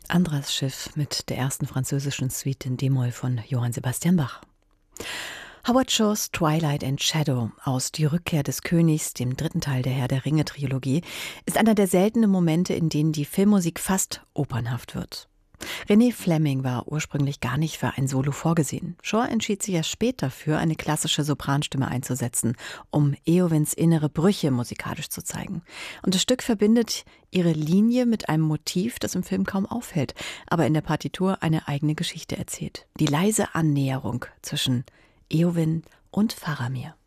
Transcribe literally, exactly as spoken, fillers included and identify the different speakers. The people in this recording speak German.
Speaker 1: Andras Schiff mit der ersten französischen Suite in D-Moll von Johann Sebastian Bach. Howard Shores Twilight and Shadow aus Die Rückkehr des Königs, dem dritten Teil der Herr der Ringe-Trilogie, ist einer der seltenen Momente, in denen die Filmmusik fast opernhaft wird. René Fleming war ursprünglich gar nicht für ein Solo vorgesehen. Shore entschied sich erst später dafür, eine klassische Sopranstimme einzusetzen, um Eowyns innere Brüche musikalisch zu zeigen. Und das Stück verbindet ihre Linie mit einem Motiv, das im Film kaum auffällt, aber in der Partitur eine eigene Geschichte erzählt. Die leise Annäherung zwischen Eowyn und Faramir.